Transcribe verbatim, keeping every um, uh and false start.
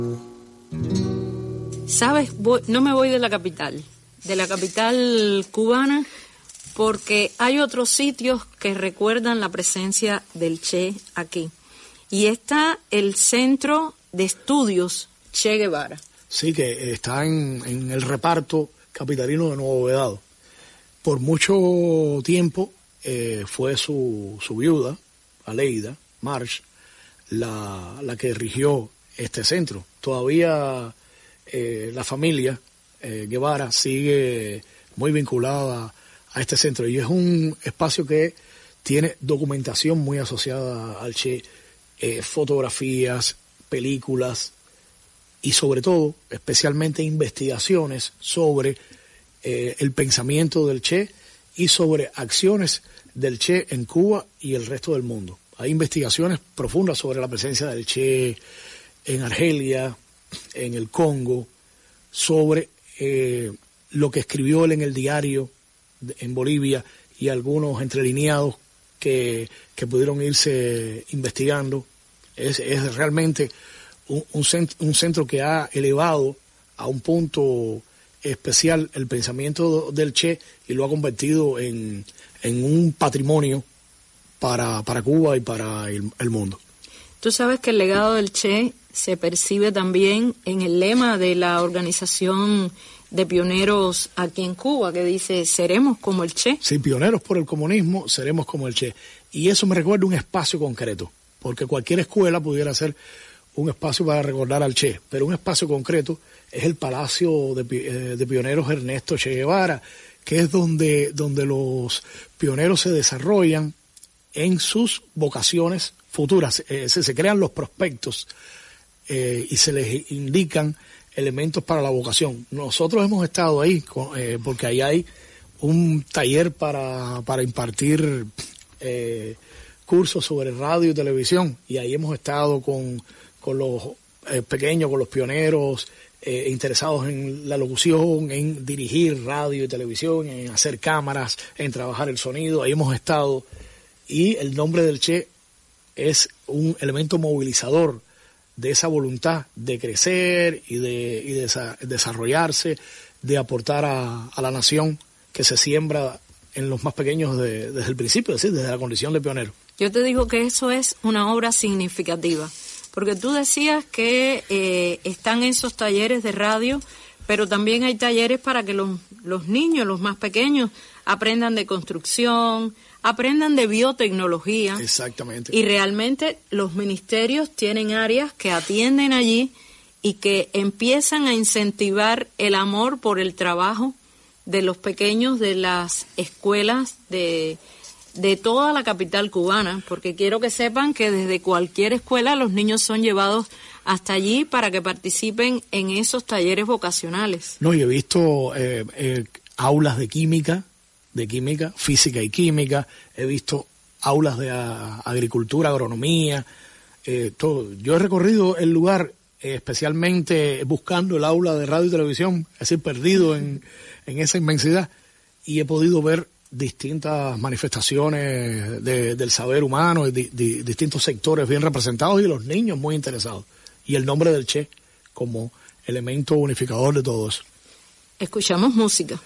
¿Sabes? Voy, no me voy de la capital, de la capital cubana, porque hay otros sitios que recuerdan la presencia del Che aquí. Y está el Centro de Estudios Che Guevara. Sí, que está en, en el reparto capitalino de Nuevo Vedado. Por mucho tiempo eh, fue su, su viuda, Aleida March, la, la que rigió este centro. Todavía eh, la familia eh, Guevara sigue muy vinculada a este centro y es un espacio que tiene documentación muy asociada al Che, eh, fotografías, películas y sobre todo, especialmente investigaciones sobre eh, el pensamiento del Che y sobre acciones del Che en Cuba y el resto del mundo. Hay investigaciones profundas sobre la presencia del Che en Argelia, en el Congo, sobre eh, lo que escribió él en el diario de, en Bolivia y algunos entrelineados que, que pudieron irse investigando. Es, es realmente un, un, centro, un centro que ha elevado a un punto especial el pensamiento del Che y lo ha convertido en, en un patrimonio para, para Cuba y para el, el mundo. Tú sabes que el legado del Che se percibe también en el lema de la organización de pioneros aquí en Cuba, que dice, seremos como el Che. Sí, pioneros por el comunismo, seremos como el Che. Y eso me recuerda un espacio concreto, porque cualquier escuela pudiera ser un espacio para recordar al Che, pero un espacio concreto es el Palacio de, de Pioneros Ernesto Che Guevara, que es donde, donde los pioneros se desarrollan en sus vocaciones futuras. Eh, se, se crean los prospectos eh, y se les indican elementos para la vocación. Nosotros hemos estado ahí con, eh, porque ahí hay un taller para, para impartir eh, cursos sobre radio y televisión, y ahí hemos estado con, con los eh, pequeños, con los pioneros eh, interesados en la locución, en dirigir radio y televisión, en hacer cámaras, en trabajar el sonido. Ahí hemos estado, y el nombre del Che es un elemento movilizador de esa voluntad de crecer y de, y de desa- desarrollarse, de aportar a, a la nación que se siembra en los más pequeños de, desde el principio, es decir, desde la condición de pionero. Yo te digo que eso es una obra significativa, porque tú decías que eh, están esos talleres de radio, pero también hay talleres para que los, los niños, los más pequeños, aprendan de construcción, aprendan de biotecnología. Exactamente. Y realmente los ministerios tienen áreas que atienden allí y que empiezan a incentivar el amor por el trabajo de los pequeños de las escuelas de, de toda la capital cubana, porque quiero que sepan que desde cualquier escuela los niños son llevados hasta allí para que participen en esos talleres vocacionales. No, y he visto eh, eh, aulas de química, de química, física y química, he visto aulas de a, agricultura, agronomía, eh, todo. Yo he recorrido el lugar eh, especialmente buscando el aula de radio y televisión, es decir, perdido en, en esa inmensidad, y he podido ver distintas manifestaciones de, del saber humano, de, de, distintos sectores bien representados y los niños muy interesados. Y el nombre del Che como elemento unificador de todo eso. Escuchamos música.